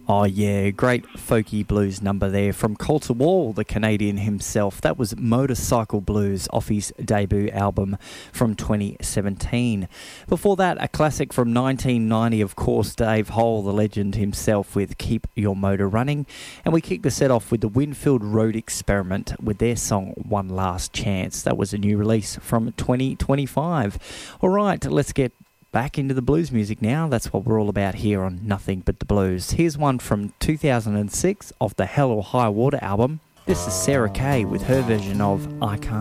Oh yeah, great folky blues number there from Colter Wall, the Canadian himself. That was Motorcycle Blues off his debut album from 2017. Before that, a classic from 1990, of course, Dave Hole, the legend himself, with Keep Your Motor Running. And we kicked the set off with the Winfield Road Experiment with their song One Last Chance. That was a new release from 2025. All right, let's get back into the blues music now. That's what we're all about here on Nothing But the Blues. Here's one from 2006 off the Hell or High Water album. This is Sarah Kay with her version of I Can't